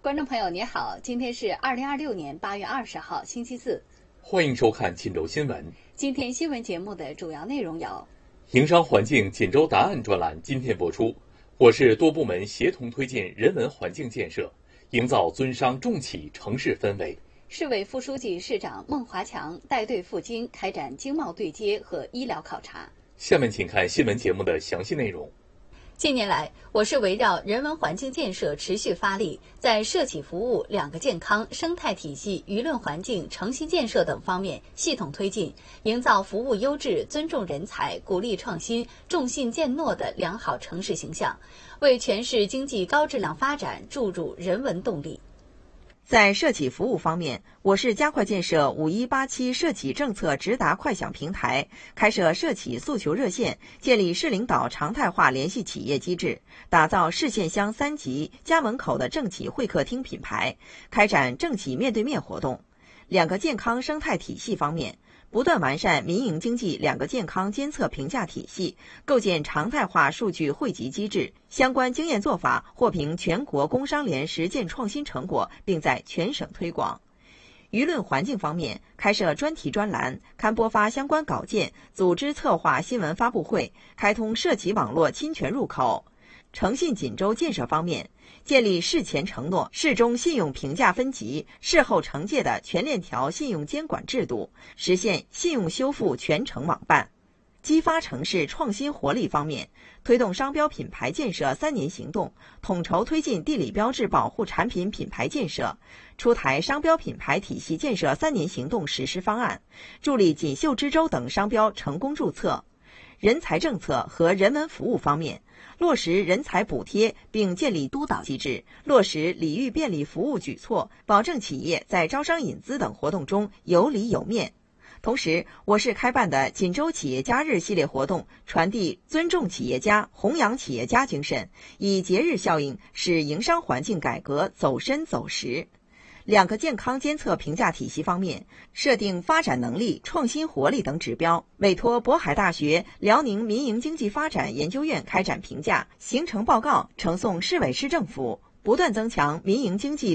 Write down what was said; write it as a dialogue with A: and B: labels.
A: 观众朋友，你好，今天是2026年8月20号，星期四。
B: 欢迎收看锦州新闻。
A: 今天新闻节目的主要内容有：
B: 营商环境锦州答案专栏今天播出，我市多部门协同推进人文环境建设，营造尊商重企城市氛围。
A: 市委副书记、市长孟华强带队赴京开展经贸对接和医疗考察。
B: 下面请看新闻节目的详细内容。
A: 近年来，我市围绕人文环境建设持续发力，在社企服务、两个健康、生态体系、舆论环境、诚信建设等方面系统推进，营造服务优质、尊重人才、鼓励创新、重信践诺的良好城市形象，为全市经济高质量发展注入人文动力。
C: 在社企服务方面，我市加快建设5187社企政策直达快享平台，开设社企诉求热线，建立市领导常态化联系企业机制，打造市县乡3级家门口的政企会客厅品牌，开展政企面对面活动。两个健康生态体系方面，不断完善民营经济两个健康监测评价体系，构建常态化数据汇集机制，相关经验做法获评全国工商联实践创新成果，并在全省推广。舆论环境方面，开设专题专栏，刊播发相关稿件，组织策划新闻发布会，开通社企网络侵权入口。诚信锦州建设方面，建立事前承诺、事中信用评价分级、事后惩戒的全链条信用监管制度，实现信用修复全程网办。激发城市创新活力方面，推动商标品牌建设3年行动，统筹推进地理标志保护产品品牌建设，出台商标品牌体系建设3年行动实施方案，助力锦绣之州等商标成功注册。人才政策和人文服务方面，落实人才补贴并建立督导机制，落实礼遇便利服务举措，保证企业在招商引资等活动中有理有面。同时，我市开办的锦州企业家日系列活动，传递尊重企业家、弘扬企业家精神，以节日效应使营商环境改革走深走实。两个健康监测评价体系方面，设定发展能力、创新活力等指标，委托渤海大学辽宁民营经济发展研究院开展评价，形成报告呈送市委市政府，不断增强民营经济